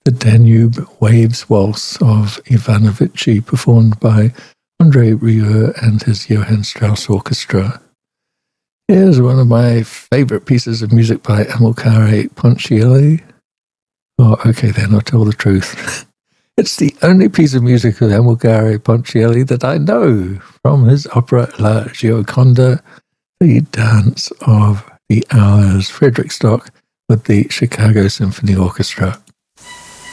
the Danube Waves Waltz of Ivan Avicii, performed by André Rieu and his Johann Strauss Orchestra. Here's one of my favorite pieces of music by Amilcare Ponchielli. Oh, okay, then I'll tell the truth. It's the only piece of music of Amilcare Ponchielli that I know, from his opera La Gioconda, the Dance of the Hours, Frederick Stock with the Chicago Symphony Orchestra.